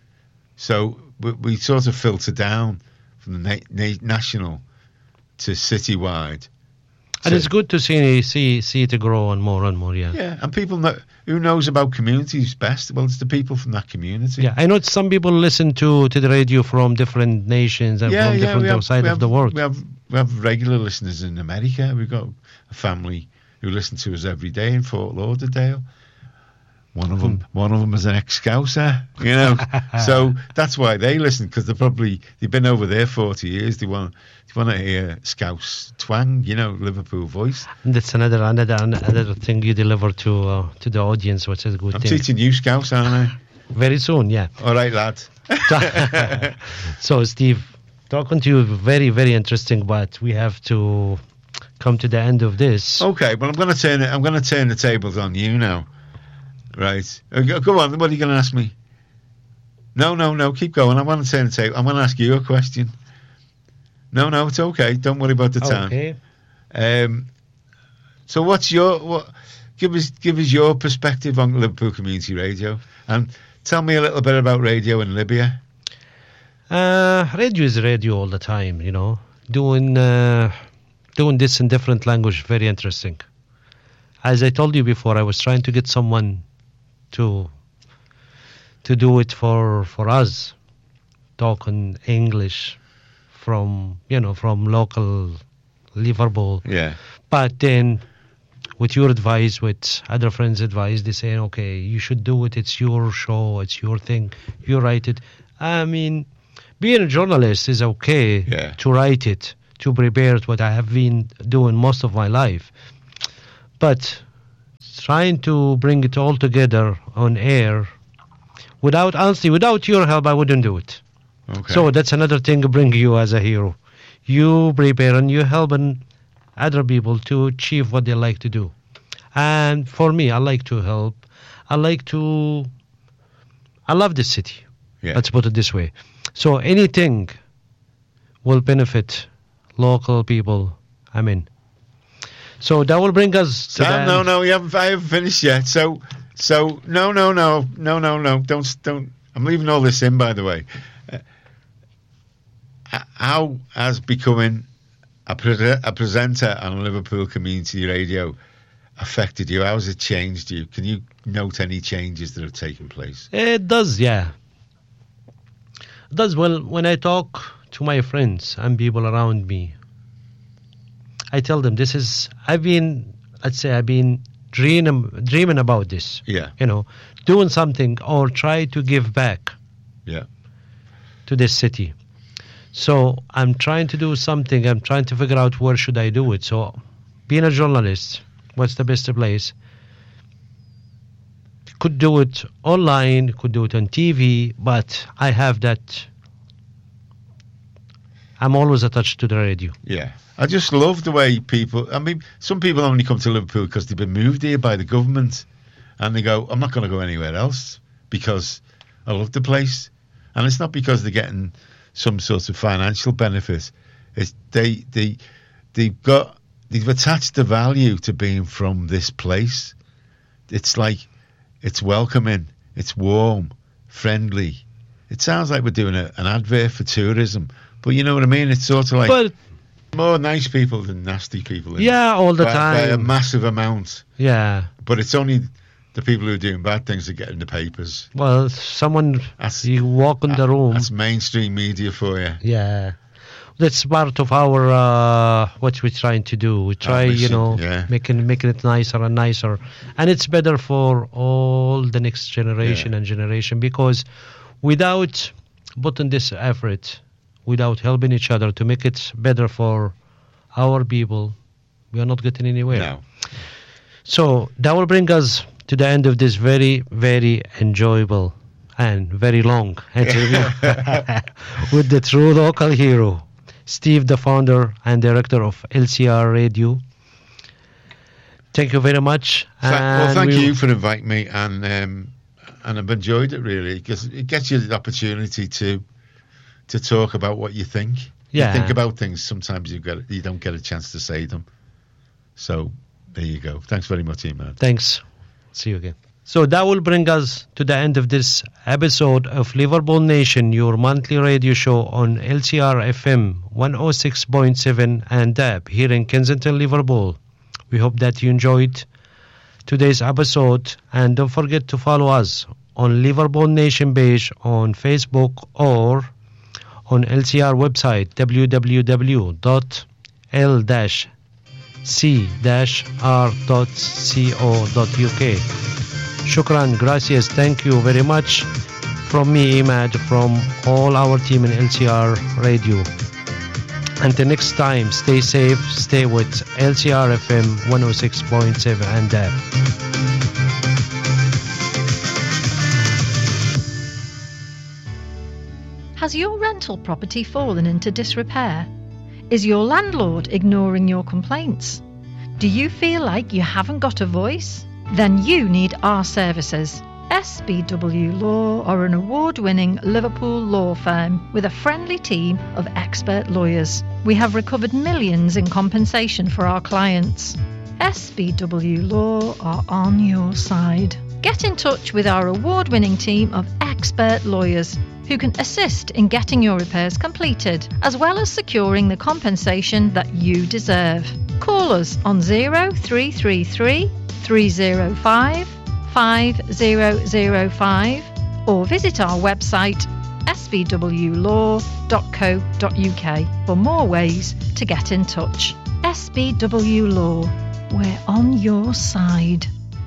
[SPEAKER 3] So we sort of filter down from the national to citywide.
[SPEAKER 2] And it's good to see it grow and more, yeah.
[SPEAKER 3] Yeah, and people know, who knows about communities best? Well, it's the people from that community.
[SPEAKER 2] Yeah, I know some people listen to the radio from different nations and from different sides of the world.
[SPEAKER 3] We have regular listeners in America. We've got a family who listen to us every day in Fort Lauderdale. One of them is an ex-Scouser, so that's why they listen, because they've been over there 40 years. They want to hear Scouse twang, Liverpool voice.
[SPEAKER 2] And that's another thing you deliver to the audience, which is a good thing.
[SPEAKER 3] I'm teaching you Scouse, aren't I?
[SPEAKER 2] Very soon, yeah.
[SPEAKER 3] All right, lad.
[SPEAKER 2] So, Steve, talking to you, very, very interesting, but we have to come to the end of this.
[SPEAKER 3] Okay, well, I'm going to turn the tables on you now. Right. Go on. What are you going to ask me? No. Keep going. I want to turn the table. I want to ask you a question. No, it's okay. Don't worry about the time.
[SPEAKER 2] Okay.
[SPEAKER 3] So give us your perspective on Liverpool Community Radio, and tell me a little bit about radio in Libya.
[SPEAKER 2] Radio is radio all the time. Doing this in different language, very interesting. As I told you before, I was trying to get someone to do it for us, talk in English, from local Liverpool.
[SPEAKER 3] Yeah.
[SPEAKER 2] But then, with your advice, with other friends' advice, they say, okay, you should do it. It's your show. It's your thing. You write it. I mean, being a journalist is okay to write it, to prepare it, what I have been doing most of my life. But trying to bring it all together on air, without your help, I wouldn't do it.
[SPEAKER 3] Okay.
[SPEAKER 2] So that's another thing to bring you as a hero. You prepare and you help other people to achieve what they like to do. And for me, I like to help. I love this city.
[SPEAKER 3] Yeah.
[SPEAKER 2] Let's put it this way. So anything will benefit local people. I'm in. So that will bring us to
[SPEAKER 3] Sam, no, I haven't finished yet. So no. Don't. I'm leaving all this in, by the way. How has becoming a presenter on Liverpool Community Radio affected you? How has it changed you? Can you note any changes that have taken place?
[SPEAKER 2] It does, yeah. It does. Well, when I talk to my friends and people around me, I tell them I've been dreaming about this.
[SPEAKER 3] Yeah.
[SPEAKER 2] Doing something or try to give back.
[SPEAKER 3] Yeah.
[SPEAKER 2] To this city. So I'm trying to do something. I'm trying to figure out where should I do it. So being a journalist, what's the best place? Could do it online, could do it on TV, but I have that. I'm always attached to the radio.
[SPEAKER 3] Yeah. I just love the way some people only come to Liverpool because they've been moved here by the government and they go, I'm not going to go anywhere else because I love the place. And it's not because they're getting some sort of financial benefit. It's they've attached the value to being from this place. It's like it's welcoming, it's warm, friendly. It sounds like we're doing an advert for tourism, but you know what I mean? It's sort of like more nice people than nasty people.
[SPEAKER 2] Yeah, all the time.
[SPEAKER 3] By a massive amount.
[SPEAKER 2] Yeah.
[SPEAKER 3] But it's only the people who are doing bad things that get in the papers.
[SPEAKER 2] Well, you walk in the room.
[SPEAKER 3] That's mainstream media for you.
[SPEAKER 2] Yeah. That's part of our, what we're trying to do. We try, making it nicer and nicer. And it's better for all the next generation and generation, because without putting this effort, without helping each other to make it better for our people, we are not getting anywhere.
[SPEAKER 3] No.
[SPEAKER 2] So that will bring us to the end of this very, very enjoyable and very long interview with the true local hero, Steve, the founder and director of LCR Radio. Thank you very much.
[SPEAKER 3] Thank you for inviting me, and I've enjoyed it really, because it gets you the opportunity to talk about what you think.
[SPEAKER 2] Yeah.
[SPEAKER 3] You think about things. Sometimes you don't get a chance to say them. So there you go. Thanks very much, Iman.
[SPEAKER 2] Thanks. See you again. So that will bring us to the end of this episode of Liverpool Nation, your monthly radio show on LCR FM 106.7 and DAB here in Kensington, Liverpool. We hope that you enjoyed today's episode, and don't forget to follow us on Liverpool Nation page on Facebook or on LCR website www.c-r.co.uk. Shukran, gracias, thank you very much from me, Imad, from all our team in LCR Radio. Until next time, stay safe, stay with LCR FM 106.7 and DAB.
[SPEAKER 4] Has your rental property fallen into disrepair? Is your landlord ignoring your complaints? Do you feel like you haven't got a voice? Then you need our services. SBW Law are an award-winning Liverpool law firm with a friendly team of expert lawyers. We have recovered millions in compensation for our clients. SBW Law are on your side. Get in touch with our award-winning team of expert lawyers who can assist in getting your repairs completed, as well as securing the compensation that you deserve. Call us on 0333 305 5005 or visit our website svwlaw.co.uk for more ways to get in touch. SBW Law, we're on your side.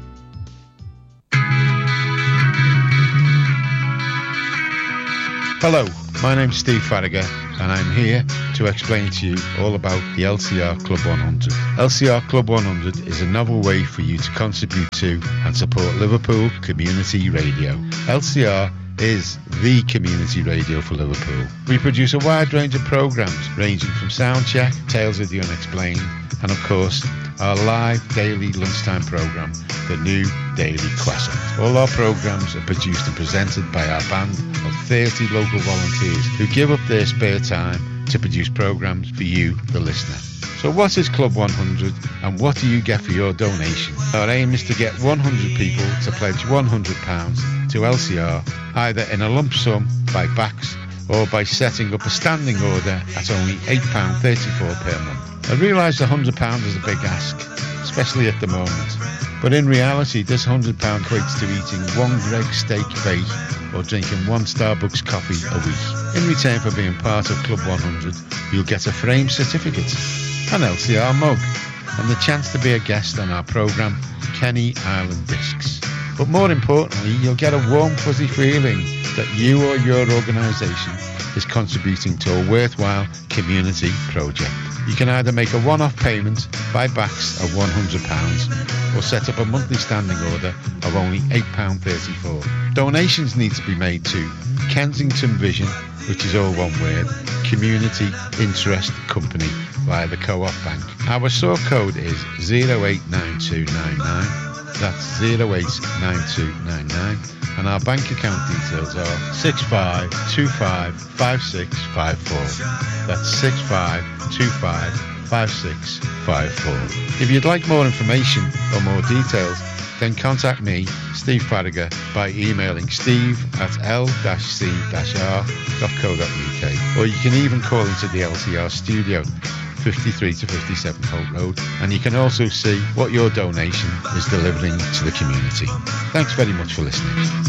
[SPEAKER 3] Hello, my name's Steve Farragher, and I'm here to explain to you all about the LCR Club 100. LCR Club 100 is a novel way for you to contribute to and support Liverpool community radio. LCR is the community radio for Liverpool. We produce a wide range of programmes ranging from Soundcheck, Tales of the Unexplained, and of course our live daily lunchtime programme, The New Daily Croissant. All our programmes are produced and presented by our band of 30 local volunteers who give up their spare time to produce programmes for you, the listener. So what is Club 100 and what do you get for your donation? Our aim is to get 100 people to pledge £100 to LCR, either in a lump sum by backs or by setting up a standing order at only £8.34 per month. I realise £100 is a big ask, especially at the moment, but in reality this £100 equates to eating one Greggs steak bake or drinking one Starbucks coffee a week. In return for being part of Club 100, you'll get a framed certificate, an LCR mug, and the chance to be a guest on our programme, Kenny Island Discs. But more importantly, you'll get a warm fuzzy feeling that you or your organisation is contributing to a worthwhile community project. You can either make a one-off payment by backs of £100 or set up a monthly standing order of only £8.34. Donations need to be made to Kensington Vision, which is all one word, Community Interest Company via the Co-op Bank. Our sort code is 089299. That's 089299, and our bank account details are 65255654. That's 65255654. If you'd like more information or more details, then contact me, Steve Farragher, by emailing steve@l-c-r.co.uk, or you can even call into the LCR studio, 53 to 57 Holt Road, and you can also see what your donation is delivering to the community. Thanks very much for listening.